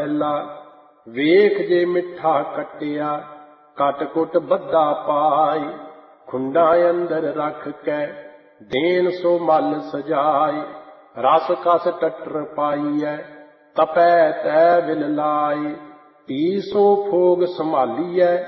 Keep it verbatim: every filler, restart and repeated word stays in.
ਪਹਿਲਾ। ਵੇਖ ਜੇ ਮਿੱਠਾ ਕੱਟਿਆ ਕਟ ਕੁਟ ਬੱਧਾ ਪਾਈ। ਖੁੰਡਾ ਅੰਦਰ ਰੱਖ ਕੇ ਦੇਨ ਸੋ ਮਲ ਸਜਾਈ। ਰਸ ਕਸ ਟੱਟਰ ਪਾਈਐ ਤਪੈ ਤੈ ਵਿਲ ਲਾਈ। ਪੀ ਸੋ ਫੋਗ ਸੰਭਾਲੀਐ